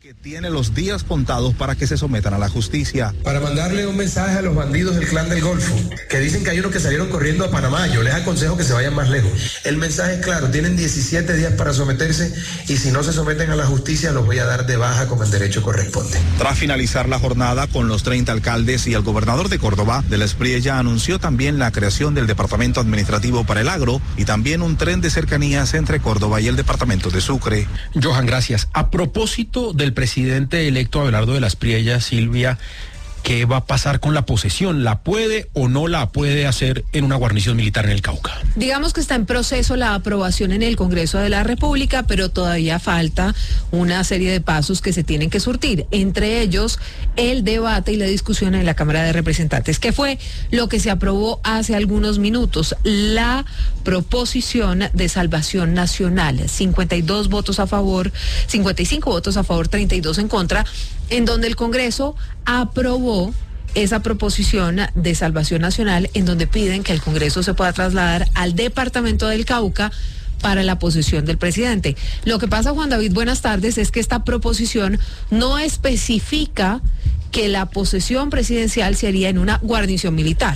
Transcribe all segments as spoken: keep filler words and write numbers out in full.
que tiene los días contados para que se sometan a la justicia. Para mandarle un mensaje a los bandidos del Clan del Golfo, que dicen que hay unos que salieron corriendo a Panamá. Yo les aconsejo que se vayan más lejos. El mensaje es claro, tienen diecisiete días para someterse y si no se someten a la justicia los voy a dar de baja como el derecho corresponde. Tras finalizar la jornada con los treinta alcaldes y el gobernador de Córdoba, de la Espriella anunció también la creación del Departamento Administrativo para el Agro y también un tren de cercanías entre Córdoba y el departamento de Sucre. Johan, gracias. A propósito del presidente electo Abelardo de la Espriella, Silvia, ¿qué va a pasar con la posesión? ¿La puede o no la puede hacer en una guarnición militar en el Cauca? Digamos que está en proceso la aprobación en el Congreso de la República, pero todavía falta una serie de pasos que se tienen que surtir, entre ellos el debate y la discusión en la Cámara de Representantes, que fue lo que se aprobó hace algunos minutos, la proposición de salvación nacional, cincuenta y dos votos a favor, cincuenta y cinco votos a favor, treinta y dos en contra, en donde el Congreso aprobó esa proposición de salvación nacional en donde piden que el Congreso se pueda trasladar al departamento del Cauca para la posesión del presidente. Lo que pasa, Juan David, buenas tardes, es que esta proposición no especifica que la posesión presidencial se haría en una guarnición militar.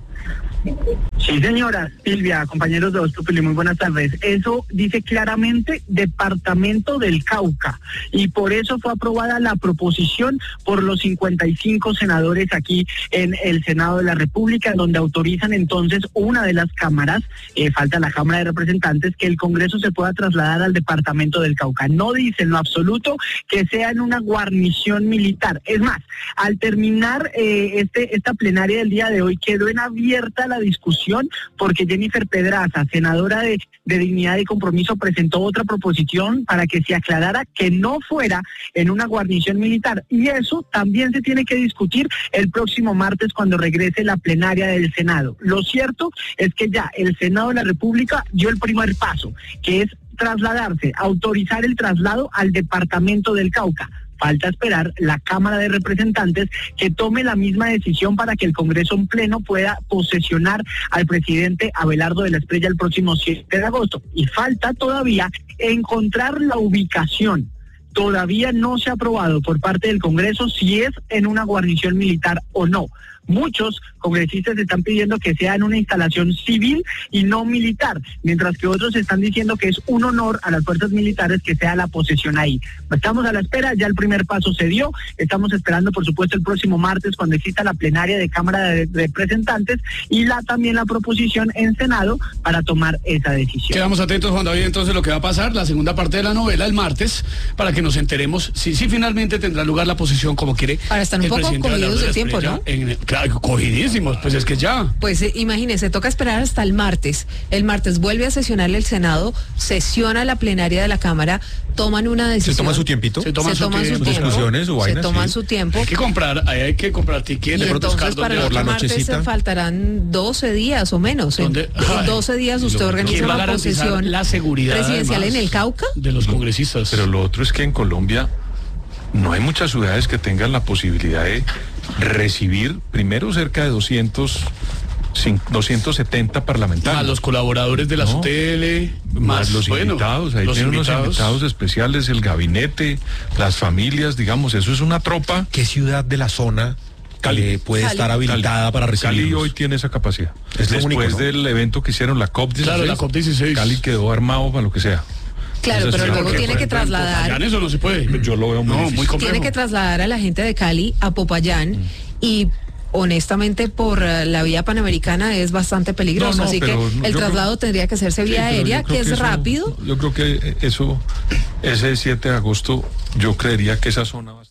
Sí, señora Silvia, compañeros de Voz Populi, muy buenas tardes. Eso dice claramente Departamento del Cauca y por eso fue aprobada la proposición por los cincuenta y cinco senadores aquí en el Senado de la República, donde autorizan entonces una de las cámaras, eh, falta la Cámara de Representantes, que el Congreso se pueda trasladar al Departamento del Cauca. No dice en lo absoluto que sea en una guarnición militar. Es más, al terminar eh, este esta plenaria del día de hoy quedó en abierta la discusión porque Jennifer Pedraza, senadora de, de Dignidad y Compromiso, presentó otra proposición para que se aclarara que no fuera en una guarnición militar y eso también se tiene que discutir el próximo martes cuando regrese la plenaria del Senado. Lo cierto es que ya el Senado de la República dio el primer paso, que es trasladarse, autorizar el traslado al Departamento del Cauca. Falta esperar la Cámara de Representantes que tome la misma decisión para que el Congreso en pleno pueda posesionar al presidente Abelardo de la Espriella el próximo siete de agosto. Y falta todavía encontrar la ubicación. Todavía no se ha aprobado por parte del Congreso si es en una guarnición militar o no. Muchos congresistas están pidiendo que sea en una instalación civil y no militar, mientras que otros están diciendo que es un honor a las fuerzas militares que sea la posesión ahí. Estamos a la espera, ya el primer paso se dio, estamos esperando por supuesto el próximo martes cuando exista la plenaria de Cámara de Representantes y la también la proposición en Senado para tomar esa decisión. Quedamos atentos, Juan David, entonces lo que va a pasar, la segunda parte de la novela el martes, para que nos enteremos si, si finalmente tendrá lugar la posesión como quiere. Para estar un poco cogidos de tiempo, ¿no? En, claro, cogidísimos, pues es que ya. Pues eh, imagínese, toca esperar hasta el martes. El martes vuelve a sesionar el Senado, sesiona la plenaria de la Cámara, toman una decisión. ¿Se toma su tiempito? Se toman, se toman su, su tiempo. Discusiones o vainas, se toman sí. su tiempo. Hay que comprar, hay, hay que comprar tiquetes. Y entonces para el otro martes se faltarán doce días o menos. En, en doce días usted organiza una posesión la seguridad presidencial en el Cauca. De los congresistas. Pero lo otro es que en Colombia no hay muchas ciudades que tengan la posibilidad de recibir primero cerca de doscientos, doscientos setenta parlamentarios. Más los colaboradores de la no, U T L, más, más los bueno, invitados, ahí los tienen invitados. unos invitados especiales, el gabinete, las familias, digamos, eso es una tropa. ¿Qué ciudad de la zona Cali puede Cali. estar habilitada Cali. para recibirlos? Cali hoy tiene esa capacidad. Es Después único, ¿no? del evento que hicieron la COP dieciséis, claro, la COP dieciséis. Cali quedó armado para lo que sea. Claro, Entonces, pero luego tiene que trasladar. Popayán, eso no se puede. Yo lo veo muy, no, muy complejo. Tiene que trasladar a la gente de Cali a Popayán mm. y honestamente por la vía panamericana es bastante peligroso, no, no, así que el traslado creo, tendría que hacerse vía sí, aérea, que es que eso, rápido. Yo creo que eso, ese siete de agosto, yo creería que esa zona va a estar